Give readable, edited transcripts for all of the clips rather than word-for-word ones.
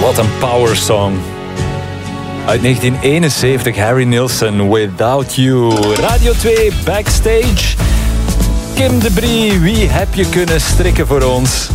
Wat een power song. Uit 1971, Harry Nilsson, Without You. Radio 2, Backstage. Kim de Brie, wie heb je kunnen strikken voor ons?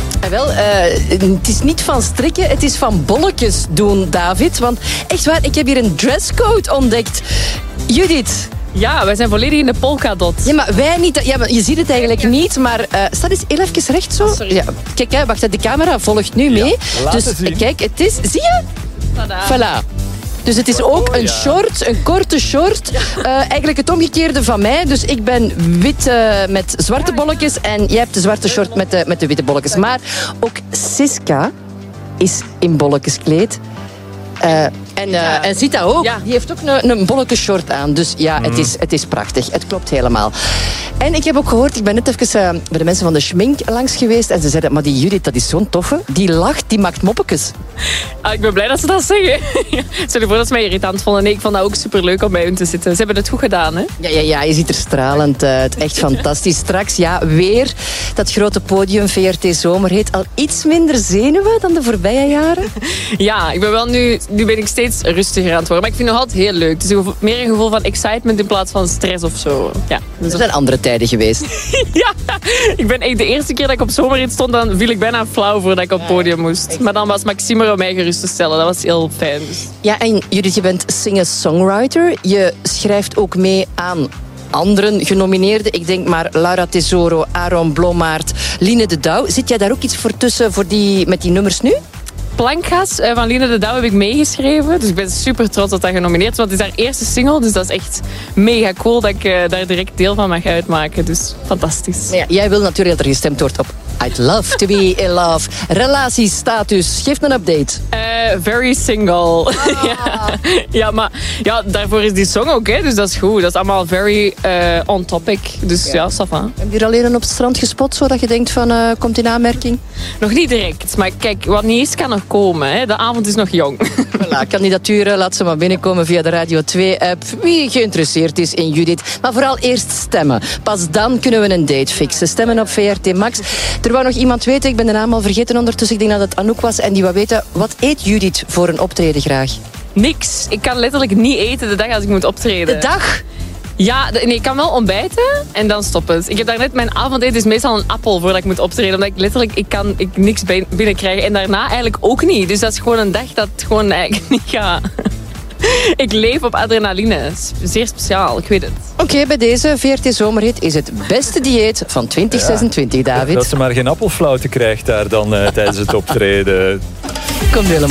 Het is niet van strikken, het is van bolletjes doen, David. Want echt waar, ik heb hier een dresscode ontdekt. Judith. Ja, wij zijn volledig in de polkadot. Ja, maar wij niet. Ja, maar je ziet het eigenlijk niet, maar staat eens heel even recht zo. Sorry. Ja, kijk, wacht, de camera volgt nu mee. Dus kijk, het is... Zie je? Voilà. Dus het is ook een short, een korte short. Eigenlijk het omgekeerde van mij. Dus ik ben wit met zwarte bolletjes en jij hebt de zwarte short met de witte bolletjes. Maar ook Siska is in bolletjes gekleed. En Zita ook. Ja. Die heeft ook een bolleke short aan. Dus ja, het is prachtig. Het klopt helemaal. En ik heb ook gehoord, ik ben net even bij de mensen van de schmink langs geweest. En ze zeiden, maar die Judith, dat is zo'n toffe. Die lacht, die maakt moppetjes. Ik ben blij dat ze dat zeggen. Stel je voor dat ze mij irritant vonden. Nee, ik vond dat ook superleuk om bij hun te zitten. Ze hebben het goed gedaan, hè? Ja, je ziet er stralend uit. Echt fantastisch. Straks, weer dat grote podium VRT Zomerhit. Al iets minder zenuwen dan de voorbije jaren? Ja, ik ben wel nu ben ik steeds rustiger aan het worden. Maar ik vind het nog altijd heel leuk. Het is meer een gevoel van excitement in plaats van stress of zo. Ja, dus er zijn andere tijden geweest. Ja, ik ben echt de eerste keer dat ik op Zomerhit stond, dan viel ik bijna flauw voordat ik op het podium moest. Maar dan was Maxime er om mij gerust te stellen. Dat was heel fijn. Dus. Ja, en Judith, je bent singer-songwriter. Je schrijft ook mee aan anderen genomineerden. Ik denk maar Laura Tesoro, Aaron Blommaert, Line de Douw. Zit jij daar ook iets voor tussen met die nummers nu? Plankgas van Line de Douw heb ik meegeschreven. Dus ik ben super trots dat dat genomineerd is. Want het is haar eerste single. Dus dat is echt mega cool dat ik daar direct deel van mag uitmaken. Dus fantastisch. Ja, jij wil natuurlijk dat er gestemd wordt op I'd love to be in love. Relatiestatus. Geef een update. Very single. Ja, maar daarvoor is die song ook. Hè, dus dat is goed. Dat is allemaal very on topic. Dus ja, ça va. Heb je er alleen op het strand gespot, zodat je denkt van, komt in aanmerking? Nog niet direct. Maar kijk, wat niet is, kan nog komen. Hè. De avond is nog jong. Voilà, kandidaturen, laat ze maar binnenkomen via de Radio 2-app. Wie geïnteresseerd is in Judith. Maar vooral eerst stemmen. Pas dan kunnen we een date fixen. Stemmen op VRT Max. Er wou nog iemand weten, ik ben de naam al vergeten ondertussen. Ik denk dat het Anouk was en die wou weten, wat eet Judith voor een optreden graag? Niks. Ik kan letterlijk niet eten de dag als ik moet optreden. De dag? Ja, nee, ik kan wel ontbijten en dan stopt het. Ik heb daarnet, mijn avondeten is meestal een appel voordat ik moet optreden. Omdat ik letterlijk, ik niks binnenkrijg. En daarna eigenlijk ook niet. Dus dat is gewoon een dag dat het gewoon eigenlijk niet gaat. Ik leef op adrenaline. Zeer speciaal, ik weet het. Oké, bij deze VRT Zomerhit is het beste dieet van 2026, David. Dat ze maar geen appelflauwte krijgt daar dan tijdens het optreden. Komt helemaal.